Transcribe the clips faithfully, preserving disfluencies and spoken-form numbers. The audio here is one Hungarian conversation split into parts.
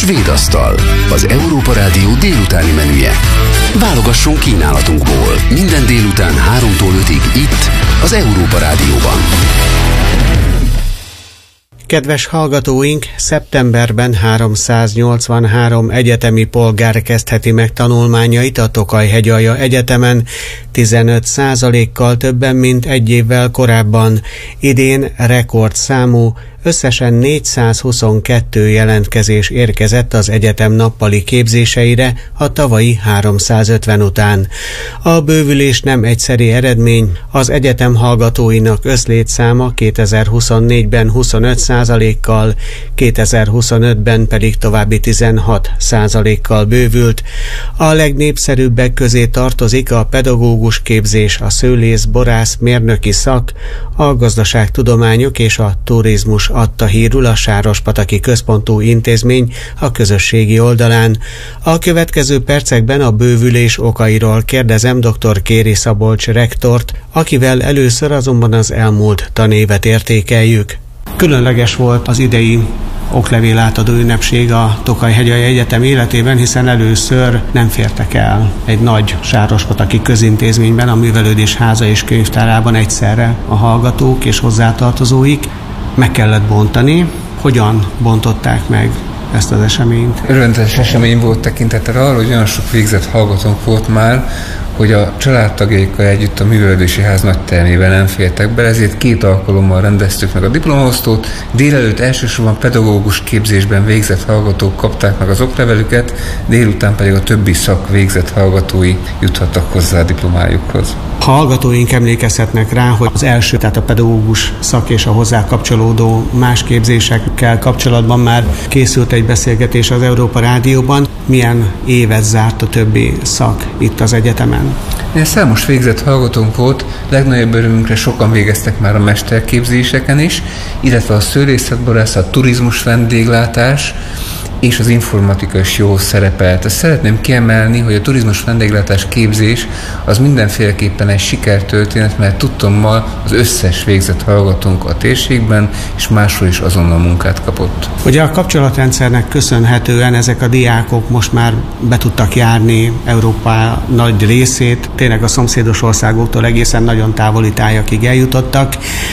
Svédasztal, az Európa Rádió délutáni menüje. Válogassunk kínálatunkból minden délután háromtól ötig itt, az Európa Rádióban. Kedves hallgatóink, szeptemberben háromszáznyolcvanhárom egyetemi polgár kezdheti meg tanulmányait a Tokaj-Hegyalja Egyetemen, tizenöt százalékkal többen, mint egy évvel korábban. Idén rekordszámú, összesen négyszázhuszonkettő jelentkezés érkezett az egyetem nappali képzéseire a tavalyi háromszázötven után. A bővülés nem egyszeri eredmény, az egyetem hallgatóinak összlétszáma kétezer-huszonnégyben huszonöt százalékkal, kétezer-huszonötben pedig további tizenhat százalékkal bővült. A legnépszerűbbek közé tartozik a pedagógus képzés, a szőlész, borász, mérnöki szak, a gazdaságtudományok és a turizmus, adta hírül a Sárospataki Központú Intézmény a közösségi oldalán. A következő percekben a bővülés okairól kérdezem dr. Kéri Szabolcs rektort, akivel először azonban az elmúlt tanévet értékeljük. Különleges volt az idei oklevél átadó ünnepség a Tokaj-Hegyalja Egyetem életében, hiszen először nem fértek el egy nagy sárospataki közintézményben, a Művelődés Háza és Könyvtárában egyszerre a hallgatók és hozzátartozóik. Meg kellett bontani. Hogyan bontották meg ezt az eseményt? Örvendetes esemény volt tekintettel arra, hogy olyan sok végzett hallgatónk volt már, hogy a családtagjaikkal együtt a Művelődési Ház nagy termében nem fértek be, ezért két alkalommal rendeztük meg a diplomaosztót. Délelőtt elsősorban pedagógus képzésben végzett hallgatók kapták meg az oklevelüket, délután pedig a többi szak végzett hallgatói juthattak hozzá a diplomájukhoz. A hallgatóink emlékezhetnek rá, hogy az első, tehát a pedagógus szak és a hozzá kapcsolódó más képzésekkel kapcsolatban már készült egy beszélgetés az Európa Rádióban. Milyen évet zárt a többi szak itt az egyetemen? Számos végzett hallgatónk volt, legnagyobb örömünkre sokan végeztek már a mesterképzéseken is, illetve a szőlészetborászat, turizmus, vendéglátás és az informatika is jól szerepelt. Ezt szeretném kiemelni, hogy a turizmus vendéglátás képzés az mindenféleképpen egy sikertörténet, mert tudtommal az összes végzett hallgatónk a térségben és máshol is azonnal munkát kapott. Ugye a kapcsolatrendszernek köszönhetően ezek a diákok most már be tudtak járni Európa nagy részét, tényleg a szomszédos országoktól egészen nagyon távoli tájakig eljutottak.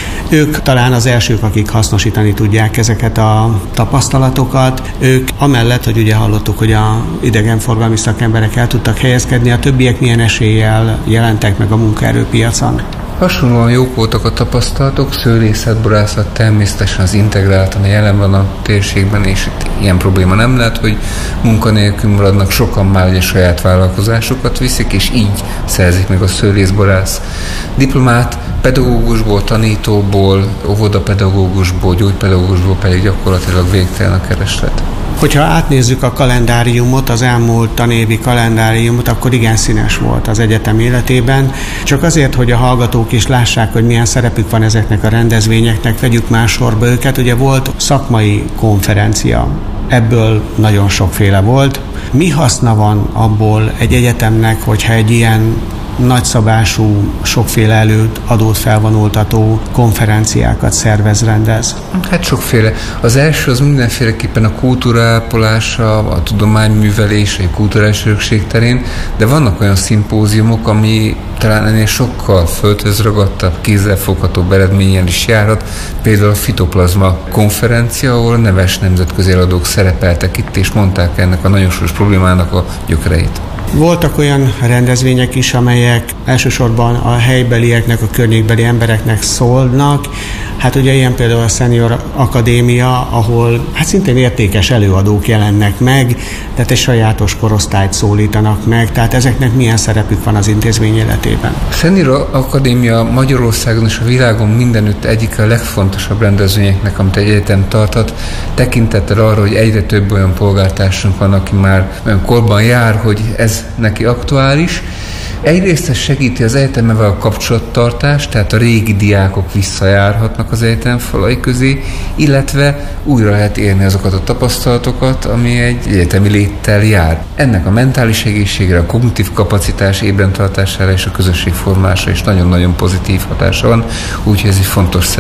Ők talán az elsők, akik hasznosítani tudják ezeket a tapasztalatokat. Ők amellett, hogy ugye hallottuk, hogy a idegenforgalmi szakemberek el tudtak helyezkedni, a többiek milyen eséllyel jelentek meg a munkaerőpiacon? Hasonlóan jók voltak a tapasztalatok, szőlészetborászat természetesen az integráltan jelen van a térségben, és itt ilyen probléma nem lehet, hogy munkanélkül maradnak, sokan már ugye saját vállalkozásokat viszik, és így szerzik meg a szőlészborász diplomát, pedagógusból, tanítóból, óvodapedagógusból, gyógypedagógusból pedig gyakorlatilag végtelen a kereslet. Hogyha átnézzük a kalendáriumot, az elmúlt tanévi kalendáriumot, akkor igen színes volt az egyetem életében. Csak azért, hogy a hallgatók is lássák, hogy milyen szerepük van ezeknek a rendezvényeknek, vegyük más sorba őket. Ugye volt szakmai konferencia, ebből nagyon sokféle volt. Mi haszna van abból egy egyetemnek, hogyha egy ilyen nagyszabású, sokféle előtt adót felvonultató konferenciákat szervez, rendez? Hát sokféle. Az első az mindenféleképpen a kultúra ápolása, a tudományművelés, a kulturális örökség terén, de vannak olyan szimpóziumok, ami talán ennél sokkal földhöz ragadtabb, kézzelfoghatóbb eredménnyel is járhat. Például a fitoplazma konferencia, ahol a neves nemzetközi eladók szerepeltek itt, és mondták ennek a nagyon súlyos problémának a gyökereit. Voltak olyan rendezvények is, amelyek elsősorban a helybelieknek, a környékbeli embereknek szólnak. Hát ugye ilyen például a Senior Akadémia, ahol hát szintén értékes előadók jelennek meg, tehát egy sajátos korosztályt szólítanak meg, tehát ezeknek milyen szerepük van az intézmény életében? A Senior Akadémia Magyarországon és a világon mindenütt egyik a legfontosabb rendezvényeknek, amit egy egyetem tartat, tekintettel arra, hogy egyre több olyan polgártársunk van, aki már olyan korban jár, hogy ez neki aktuális. Egyrészt ez segíti az egyetemevel a kapcsolattartást, tehát a régi diákok visszajárhatnak az egyetem falai közé, illetve újra lehet élni azokat a tapasztalatokat, ami egy egyetemi léttel jár. Ennek a mentális egészségre, a kognitív kapacitás ébrentartására és a közösségformálásra is nagyon-nagyon pozitív hatása van, úgyhogy ez egy fontos szerep.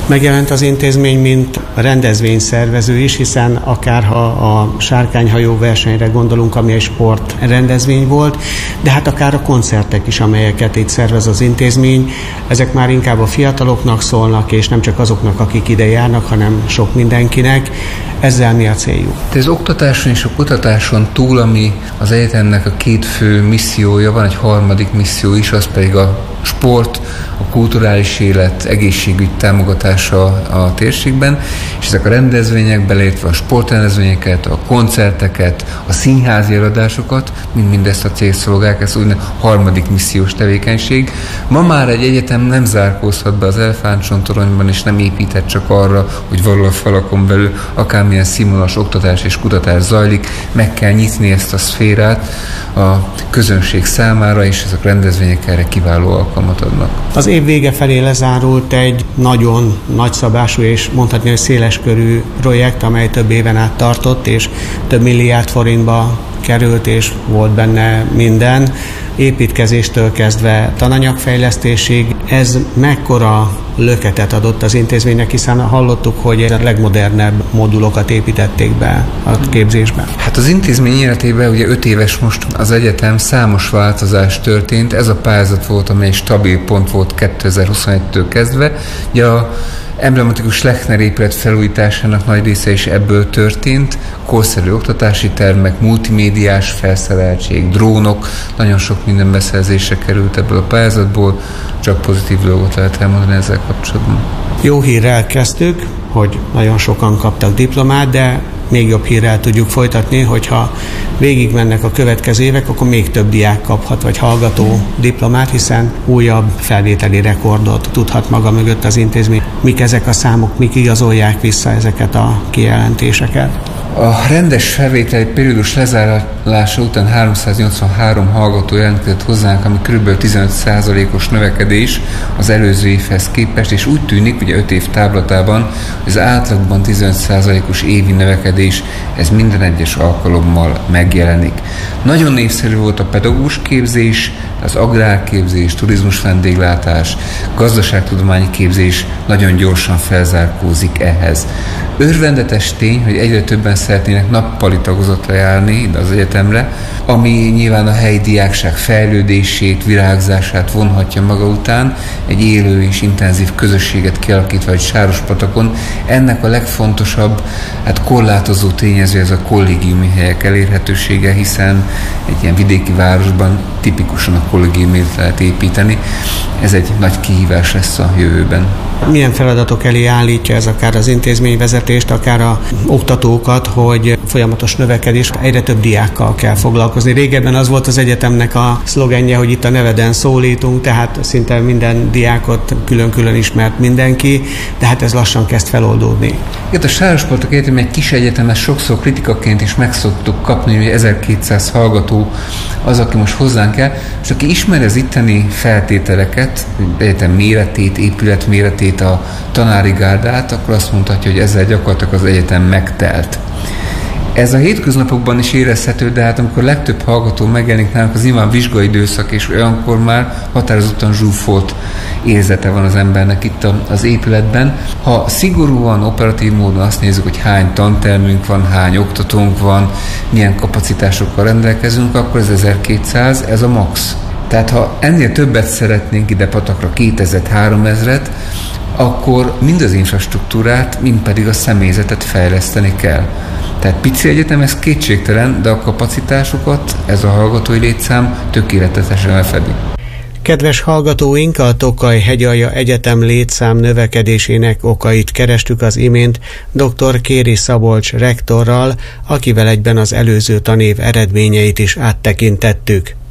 Megjelent az intézmény, mint rendezvényszervező is, hiszen akárha a sárkányhajó versenyre gondolunk, ami egy sport rendezvény volt, de hát akár a koncertek is, amelyeket itt szervez az intézmény, ezek már inkább a fiataloknak szólnak, és nem csak azoknak, akik ide járnak, hanem sok mindenkinek. Ezzel mi a céljuk? Az oktatáson és a kutatáson túl, ami az egyetemnek a két fő missziója, van egy harmadik misszió is, az pedig a sport, a kulturális élet, egészségügy támogatása a térségben, és ezek a rendezvények, beleértve a sportrendezvényeket, a koncerteket, a színházi eladásokat, mind mindezt a célt szolgálják, ez úgynevezett harmadik missziós tevékenység. Ma már egy egyetem nem zárkózhat be az elefántcsontoronyban, és nem építhet csak arra, hogy valahol a falakon belül akármilyen színvonalas oktatás és kutatás zajlik, meg kell nyitni ezt a szférát a közönség számára, és ezek a rendezvények erre kiváló alkalmat adnak. Az év vége felé lezárult egy nagyon nagyszabású és mondhatni, hogy széleskörű projekt, amely több éven át tartott, és több milliárd forintba került, és volt benne minden, építkezéstől kezdve tananyagfejlesztésig. Ez mekkora löketet adott az intézménynek, hiszen hallottuk, hogy a legmodernebb modulokat építették be a képzésben. Hát az intézmény életében ugye öt éves most az egyetem, számos változás történt. Ez a pályázat volt, amely stabil pont volt kétezer-huszonegytől kezdve. Ugye a emblematikus Lechner épület felújításának nagy része is ebből történt. Korszerű oktatási termek, multimédiás felszereltség, drónok, nagyon sok minden beszerzésre került ebből a pályázatból, csak pozitív dolgot lehet elmondani ezzel kapcsolatban. Jó hírrel kezdtük, hogy nagyon sokan kaptak diplomát, de még jobb hírrel tudjuk folytatni, hogyha végigmennek a következő évek, akkor még több diák kaphat, vagy hallgató diplomát, hiszen újabb felvételi rekordot tudhat maga mögött az intézmény. Mik ezek a számok, mik igazolják vissza ezeket a kijelentéseket? A rendes felvételi periódus lezárása után háromszáznyolcvanhárom hallgató jelentkezett hozzánk, ami kb. tizenöt százalékos növekedés az előző évhez képest, és úgy tűnik, ugye öt év táblatában, hogy az átlagban tizenöt százalékos évi növekedés, ez minden egyes alkalommal megjelenik. Nagyon népszerű volt a pedagógus képzés, az agrárképzés, turizmus vendéglátás, gazdaságtudományi képzés nagyon gyorsan felzárkózik ehhez. Örvendetes tény, hogy egyre többen szeretnének nappali tagozatra járni ide az egyetemre, ami nyilván a helyi diákság fejlődését, virágzását vonhatja maga után, egy élő és intenzív közösséget kialakítva egy Sárospatakon. Ennek a legfontosabb, hát korlátozó tényező ez a kollégiumi helyek elérhetősége, hiszen egy ilyen vidéki városban tipikusan a kollégiumét lehet építeni. Ez egy nagy kihívás lesz a jövőben. Milyen feladatok elé állítja ez akár az intézményvezetést, akár a oktatókat, hogy folyamatos növekedés, egyre több diákkal kell foglalkozni. Régebben az volt az egyetemnek a szlogenje, hogy itt a neveden szólítunk, tehát szinte minden diákot külön-külön ismert mindenki, de hát ez lassan kezd feloldódni. Itt a Sárospatak Egyetem egy kis egyetem, ezt sokszor kritikaként is meg szoktuk kapni, hogy ezerkétszáz hallgató az, aki most hozzánk el, és aki ismeri az itteni feltételeket, egyetem méretét, épület méretét, a tanári gárdát, akkor azt mondhatja, hogy ezzel gyakorlatilag az egyetem megtelt. Ez a hétköznapokban is érezhető, de hát amikor legtöbb hallgató megjelenik nálunk, az nyilván vizsgai időszak, és olyankor már határozottan zsúfolt érzete van az embernek itt az épületben. Ha szigorúan, operatív módon azt nézzük, hogy hány tantermünk van, hány oktatónk van, milyen kapacitásokkal rendelkezünk, akkor ez ezerkétszáz, ez a max. Tehát ha ennél többet szeretnénk ide Patakra, kétezer-háromezret, akkor mind az infrastruktúrát, mind pedig a személyzetet fejleszteni kell. Tehát pici egyetem, ez kétségtelen, de a kapacitásokat ez a hallgatói létszám tökéletesen lefedi. Kedves hallgatóink, a Tokaj Hegyalja Egyetem létszám növekedésének okait kerestük az imént dr. Kéri Szabolcs rektorral, akivel egyben az előző tanév eredményeit is áttekintettük.